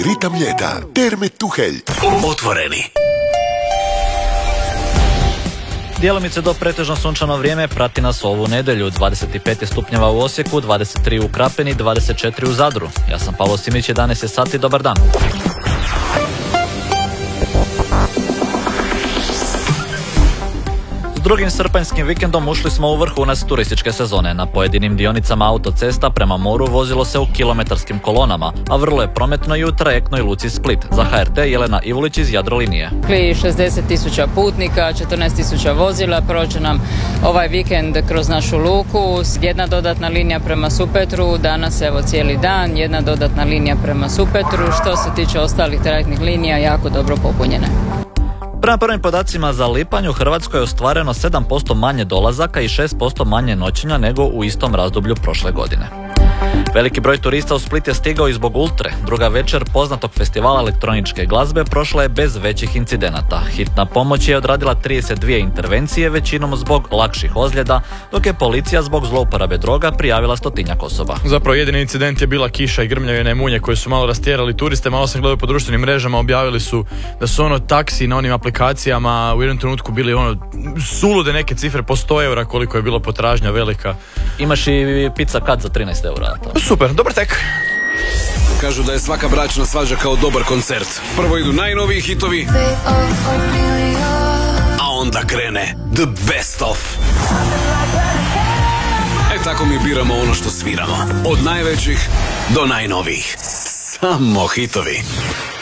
Ritam ljeta, Terme Tuhelj. Otvoreni. Djelomice do pretežno sunčano vrijeme prati nas ovu nedjelju. 25 stupnjeva u Osijeku, 23 u Krapini, 24 u Zadru. Ja sam Pavlo Simić, 11 sati, dobar dan. S drugim srpanjskim vikendom ušli smo u vrhunac turističke sezone. Na pojedinim dionicama autocesta prema moru vozilo se u kilometarskim kolonama, a vrlo je prometno i u trajektnoj luci Split. Za HRT Jelena Ivulić iz Jadrolinije. 60.000 putnika, 14.000 vozila prođe nam ovaj vikend kroz našu luku. Jedna dodatna linija prema Supetru, danas evo cijeli dan, jedna dodatna linija prema Supetru. Što se tiče ostalih trajektnih linija, jako dobro popunjene. Prema prvim podacima za lipanj u Hrvatskoj je ostvareno 7% manje dolazaka i 6% manje noćenja nego u istom razdoblju prošle godine. Veliki broj turista u Split je stigao i zbog Ultre. Druga večer poznatog festivala elektroničke glazbe prošla je bez većih incidenata. Hitna pomoć je odradila 32 intervencije, većinom zbog lakših ozljeda, dok je policija zbog zlouporabe droga prijavila 100-tinjak osoba. Zapravo jedini incident je bila kiša i grmljavine munje koje su malo rastjerali turiste. Malo sam gledao po društvenim mrežama, objavili su da su taksi na onim aplikacijama u jednom trenutku bili sulude neke cifre po 100 eura koliko je bila potražnja velika. Imaš i pizza cut za 13 eura. Super, dobar tek. Kažu da je svaka bračna svađa kao dobar koncert. Prvo idu najnoviji hitovi, a onda krene The Best Of. Tako mi biramo ono što sviramo. Od najvećih do najnovijih. Samo hitovi.